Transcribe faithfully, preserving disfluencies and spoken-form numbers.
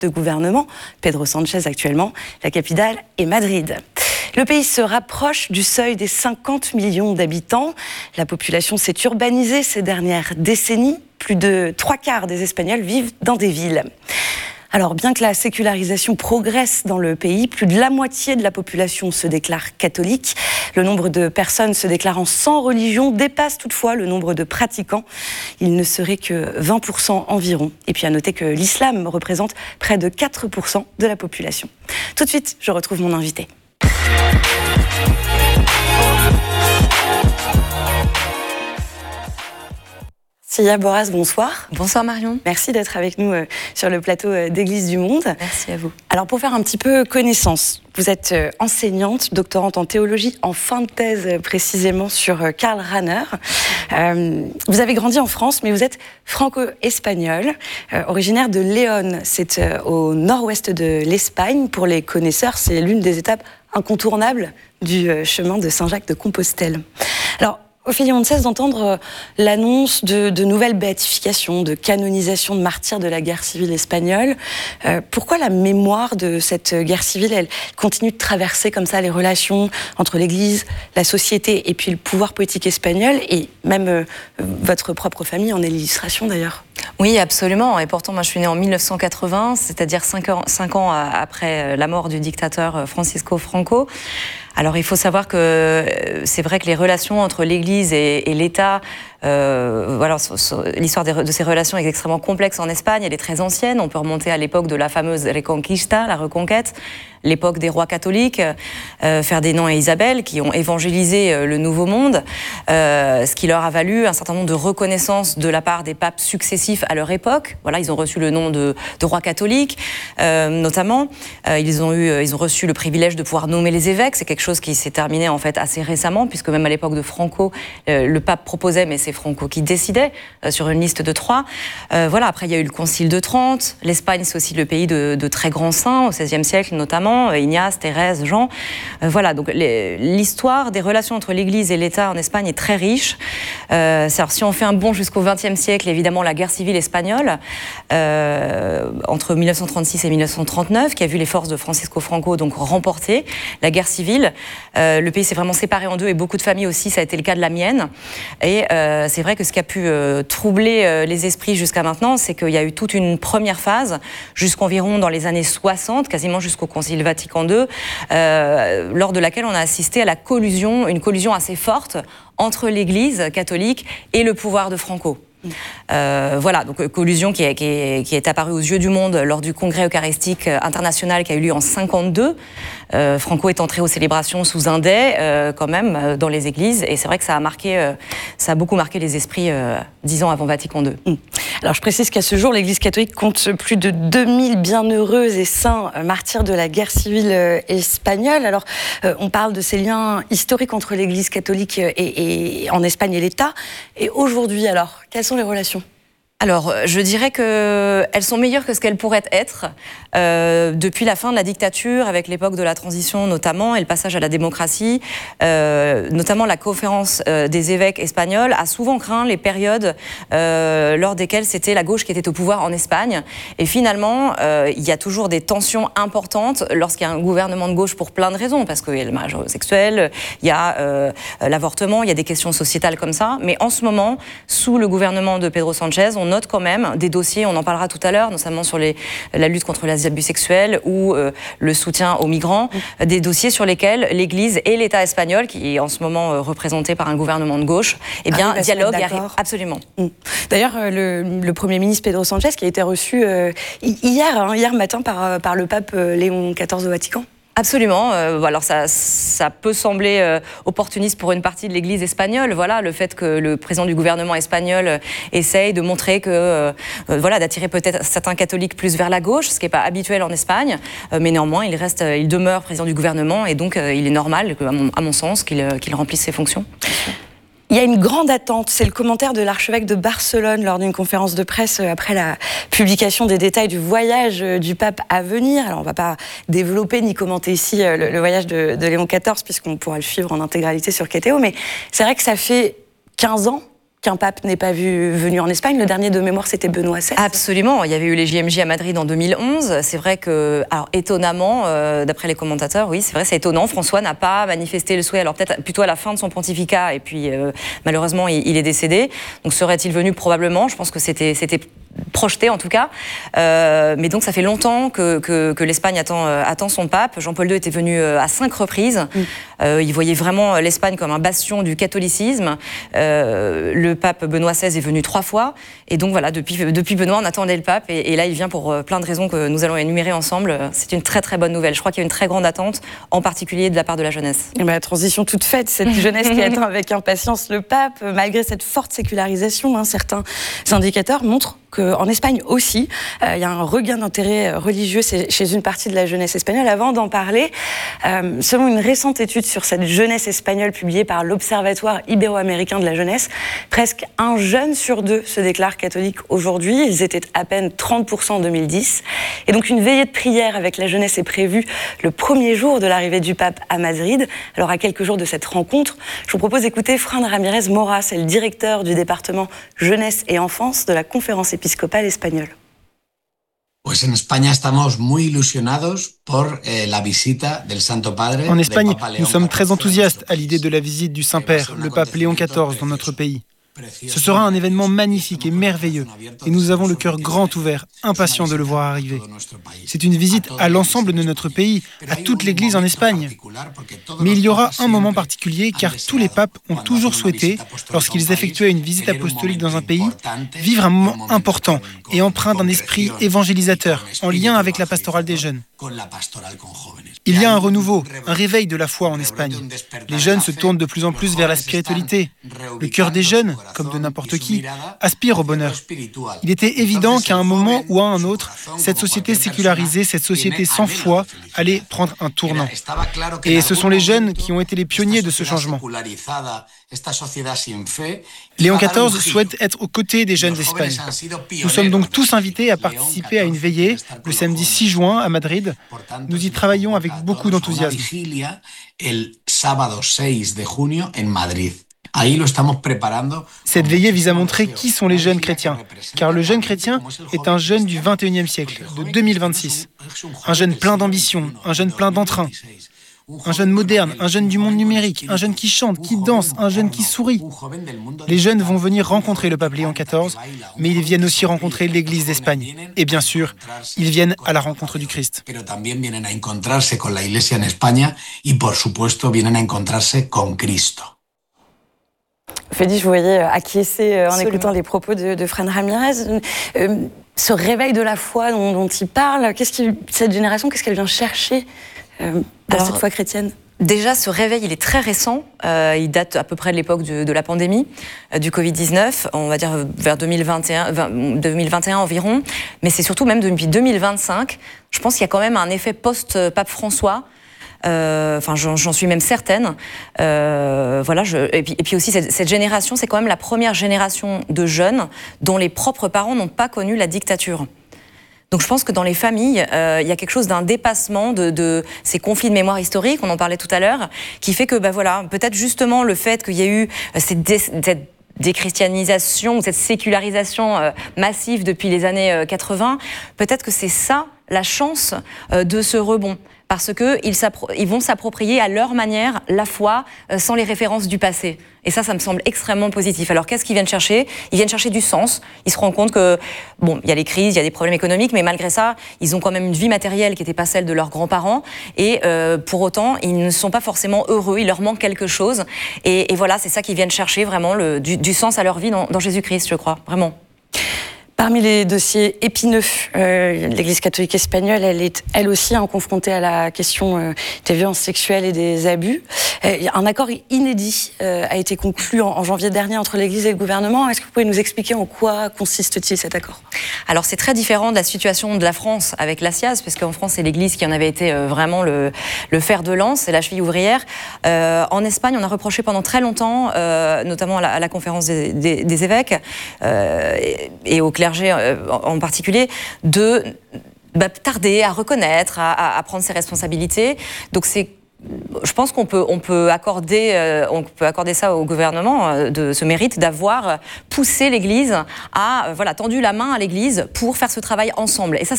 de gouvernement, Pedro Sánchez actuellement. La capitale est Madrid. Le pays se rapproche du seuil des cinquante millions d'habitants. La population s'est urbanisée ces dernières décennies. Plus de trois quarts des Espagnols vivent dans des villes. Alors, bien que la sécularisation progresse dans le pays, plus de la moitié de la population se déclare catholique. Le nombre de personnes se déclarant sans religion dépasse toutefois le nombre de pratiquants. Il ne serait que vingt pour cent environ. Et puis à noter que l'islam représente près de quatre pour cent de la population. Tout de suite, je retrouve mon invité. Sia Borras, bonsoir. Bonsoir Marion. Merci d'être avec nous euh, sur le plateau euh, d'Église du Monde. Merci à vous. Alors pour faire un petit peu connaissance, vous êtes euh, enseignante, doctorante en théologie, en fin de thèse euh, précisément sur euh, Karl Rahner. Euh, vous avez grandi en France, mais vous êtes franco-espagnole, euh, originaire de Léon. C'est euh, au nord-ouest de l'Espagne. Pour les connaisseurs, c'est l'une des étapes incontournables du euh, chemin de Saint-Jacques de Compostelle. Alors, Ophélie, on ne cesse d'entendre l'annonce de, de nouvelles béatifications, de canonisation de martyrs de la guerre civile espagnole. Euh, pourquoi la mémoire de cette guerre civile, elle continue de traverser comme ça les relations entre l'Église, la société et puis le pouvoir politique espagnol, et même euh, votre propre famille en est l'illustration d'ailleurs? Oui, absolument. Et pourtant, moi, je suis née en mille neuf cent quatre-vingts, c'est-à-dire cinq ans, cinq ans après la mort du dictateur Francisco Franco. Alors, il faut savoir que c'est vrai que les relations entre l'Église et, et l'État, euh, voilà, l'histoire de, de ces relations est extrêmement complexe en Espagne. Elle est très ancienne. On peut remonter à l'époque de la fameuse Reconquista, la Reconquête, l'époque des rois catholiques, euh, Ferdinand et Isabelle, qui ont évangélisé euh, le Nouveau Monde, euh, ce qui leur a valu un certain nombre de reconnaissances de la part des papes successifs à leur époque. Voilà, ils ont reçu le nom de, de rois catholiques, euh, notamment. Euh, ils ont eu, ils ont reçu le privilège de pouvoir nommer les évêques. C'est quelque chose qui s'est terminé en fait assez récemment, puisque même à l'époque de Franco, euh, le pape proposait, mais c'est Franco qui décidait euh, sur une liste de trois. Euh, voilà. Après, il y a eu le Concile de Trente. L'Espagne, c'est aussi le pays de, de très grands saints au seizième siècle, notamment Ignace, Thérèse, Jean. Euh, voilà. Donc les, l'histoire des relations entre l'Église et l'État en Espagne est très riche. Euh, alors, si on fait un bond jusqu'au vingtième siècle, évidemment, la guerre civile espagnole euh, entre mille neuf cent trente-six et mille neuf cent trente-neuf, qui a vu les forces de Francisco Franco donc remporter la guerre civile. Euh, le pays s'est vraiment séparé en deux, et beaucoup de familles aussi, ça a été le cas de la mienne. Et euh, c'est vrai que ce qui a pu euh, troubler euh, les esprits jusqu'à maintenant, c'est qu'il y a eu toute une première phase, jusqu'environ dans les années soixante, quasiment jusqu'au Concile Vatican deux, euh, lors de laquelle on a assisté à la collusion, une collusion assez forte entre l'Église catholique et le pouvoir de Franco. Euh, voilà, donc collusion qui est, qui, est, qui est apparue aux yeux du monde lors du congrès eucharistique international qui a eu lieu en cinquante-deux. Euh, Franco est entré aux célébrations sous un dais, euh, quand même, dans les églises, et c'est vrai que ça a marqué, euh, ça a beaucoup marqué les esprits euh, dix ans avant Vatican deux. Mmh. Alors je précise qu'à ce jour, l'Église catholique compte plus de deux mille bienheureux et saints martyrs de la guerre civile espagnole. Alors euh, on parle de ces liens historiques entre l'Église catholique et, et en Espagne et l'État. Et aujourd'hui, alors, quelles sont les relations ? Alors, je dirais qu'elles sont meilleures que ce qu'elles pourraient être euh, depuis la fin de la dictature, avec l'époque de la transition notamment, et le passage à la démocratie. Euh, notamment la conférence euh, des évêques espagnols a souvent craint les périodes euh, lors desquelles c'était la gauche qui était au pouvoir en Espagne. Et finalement, euh, il y a toujours des tensions importantes lorsqu'il y a un gouvernement de gauche pour plein de raisons, parce qu'il y a le mariage homosexuel, il y a euh, l'avortement, il y a des questions sociétales comme ça. Mais en ce moment, sous le gouvernement de Pedro Sánchez, on note quand même des dossiers, on en parlera tout à l'heure, notamment sur les, la lutte contre les abus sexuels ou euh, le soutien aux migrants, mmh. des dossiers sur lesquels l'Église et l'État espagnol, qui est en ce moment euh, représenté par un gouvernement de gauche, eh bien, ah, dialogue et arrive. Absolument. Mmh. D'ailleurs, euh, le, le Premier ministre Pedro Sánchez, qui a été reçu euh, hier, hein, hier matin par, par le pape euh, Léon quatorze au Vatican. Absolument. Euh, alors ça, ça peut sembler euh, opportuniste pour une partie de l'Église espagnole. Voilà, le fait que le président du gouvernement espagnol euh, essaye de montrer que, euh, euh, voilà, d'attirer peut-être certains catholiques plus vers la gauche, ce qui n'est pas habituel en Espagne. Euh, mais néanmoins, il reste, euh, il demeure président du gouvernement, et donc euh, il est normal, à mon, à mon sens, qu'il euh, qu'il remplisse ses fonctions. Il y a une grande attente, c'est le commentaire de l'archevêque de Barcelone lors d'une conférence de presse après la publication des détails du voyage du pape à venir. Alors on ne va pas développer ni commenter ici le, le voyage de, de Léon quatorze, puisqu'on pourra le suivre en intégralité sur Kétéo, mais c'est vrai que ça fait quinze ans qu'un pape n'est pas vu, venu en Espagne. Le dernier de mémoire, c'était Benoît seize. Absolument. Il y avait eu les J M J à Madrid en deux mille onze. C'est vrai que, alors étonnamment, euh, d'après les commentateurs, oui, c'est vrai, c'est étonnant. François n'a pas manifesté le souhait, alors peut-être plutôt à la fin de son pontificat, et puis euh, malheureusement, il, il est décédé. Donc serait-il venu? Probablement. Je pense que c'était, c'était projeté en tout cas. Euh, mais donc ça fait longtemps que, que, que l'Espagne attend, euh, attend son pape. Jean-Paul deux était venu euh, à cinq reprises. Mm. Euh, il voyait vraiment l'Espagne comme un bastion du catholicisme. Euh, le pape Benoît seize est venu trois fois. Et donc voilà, depuis, depuis Benoît, on attendait le pape. Et, et là, il vient pour euh, plein de raisons que nous allons énumérer ensemble. C'est une très très bonne nouvelle. Je crois qu'il y a une très grande attente, en particulier de la part de la jeunesse. Et ben, la transition toute faite, cette jeunesse qui attend avec impatience le pape, malgré cette forte sécularisation, hein, certains indicateurs montrent qu'en Espagne aussi, il euh, y a un regain d'intérêt religieux chez une partie de la jeunesse espagnole. Avant d'en parler, euh, selon une récente étude sur cette jeunesse espagnole publiée par l'Observatoire ibéro-américain de la jeunesse, presque un jeune sur deux se déclare catholique aujourd'hui. Ils étaient à peine trente pour cent en deux mille dix. Et donc une veillée de prière avec la jeunesse est prévue le premier jour de l'arrivée du pape à Madrid. Alors à quelques jours de cette rencontre, je vous propose d'écouter Fran Ramírez Mora, c'est le directeur du département jeunesse et enfance de la conférence épiscopale espagnole. Pues en España estamos muy ilusionados por eh, la visita del Santo Padre. En Espagne, nous sommes très enthousiastes à l'idée de la visite du Saint-Père, le pape Léon quatorze, dans notre pays. Ce sera un événement magnifique et merveilleux, et nous avons le cœur grand ouvert, impatients de le voir arriver. C'est une visite à l'ensemble de notre pays, à toute l'Église en Espagne. Mais il y aura un moment particulier, car tous les papes ont toujours souhaité, lorsqu'ils effectuaient une visite apostolique dans un pays, vivre un moment important et empreint d'un esprit évangélisateur, en lien avec la pastorale des jeunes. Il y a un renouveau, un réveil de la foi en Espagne. Les jeunes se tournent de plus en plus vers la spiritualité. Le cœur des jeunes, comme de n'importe qui, aspire au bonheur. Il était évident qu'à un moment ou à un autre, cette société sécularisée, cette société sans foi, allait prendre un tournant. Et ce sont les jeunes qui ont été les pionniers de ce changement. Léon quatorze souhaite être aux côtés des jeunes d'Espagne. Nous sommes donc tous invités à participer à une veillée le samedi six juin à Madrid. Nous y travaillons avec beaucoup d'enthousiasme. Cette veillée vise à montrer qui sont les jeunes chrétiens, car le jeune chrétien est un jeune du vingt et unième siècle, de deux mille vingt-six. Un jeune plein d'ambition, un jeune plein d'entrain. Un jeune moderne, un jeune du monde numérique, un jeune qui chante, qui danse, un jeune qui sourit. Les jeunes vont venir rencontrer le pape Léon quatorze, mais ils viennent aussi rencontrer l'Église d'Espagne. Et bien sûr, ils viennent à la rencontre du Christ. Fedi, je vous voyais acquiescer en écoutant les propos de, de Fran Ramírez. Euh, ce réveil de la foi dont, dont il parle, qu'est-ce qui, cette génération, qu'est-ce qu'elle vient chercher euh, dans Alors, cette foi chrétienne? Déjà, ce réveil, il est très récent. Euh, il date à peu près de l'époque de, de la pandémie, euh, du covid dix-neuf, on va dire vers deux mille vingt et un, vingt, deux mille vingt et un environ. Mais c'est surtout même depuis deux mille vingt-cinq. Je pense qu'il y a quand même un effet post-pape François. Euh, enfin, j'en, j'en suis même certaine. Euh, voilà. Je, et, puis, et puis aussi, cette, cette génération, c'est quand même la première génération de jeunes dont les propres parents n'ont pas connu la dictature. Donc je pense que dans les familles, euh, il y a quelque chose d'un dépassement de, de ces conflits de mémoire historique, on en parlait tout à l'heure, qui fait que, bah voilà, peut-être justement le fait qu'il y a eu cette, dé, cette déchristianisation, cette sécularisation euh, massive depuis les années euh, quatre-vingts, peut-être que c'est ça la chance euh, de ce rebond. Parce qu'ils ils vont s'approprier à leur manière la foi euh, sans les références du passé. Et ça, ça me semble extrêmement positif. Alors qu'est-ce qu'ils viennent chercher? Ils viennent chercher du sens. Ils se rendent compte que, bon, il y a les crises, il y a des problèmes économiques, mais malgré ça, ils ont quand même une vie matérielle qui n'était pas celle de leurs grands-parents. Et euh, pour autant, ils ne sont pas forcément heureux, il leur manque quelque chose. Et, et voilà, c'est ça qu'ils viennent chercher, vraiment, le, du, du sens à leur vie dans, dans Jésus-Christ, je crois, vraiment. Parmi les dossiers épineux, euh, l'Église catholique espagnole, elle est elle aussi hein, confrontée à la question euh, des violences sexuelles et des abus. Euh, un accord inédit euh, a été conclu en, en janvier dernier entre l'Église et le gouvernement. Est-ce que vous pouvez nous expliquer en quoi consiste-t-il cet accord? Alors c'est très différent de la situation de la France avec l'A S I A Z, parce qu'en France c'est l'Église qui en avait été euh, vraiment le, le fer de lance, c'est la cheville ouvrière. Euh, en Espagne, on a reproché pendant très longtemps, euh, notamment à la, à la conférence des, des, des évêques euh, et, et au clergé en particulier, de bah, tarder à reconnaître, à, à prendre ses responsabilités. Donc c'est je pense qu'on peut, on peut, accorder, euh, on peut accorder ça au gouvernement, euh, de ce mérite d'avoir poussé l'Église, à euh, voilà, tendu la main à l'Église pour faire ce travail ensemble. Et ça,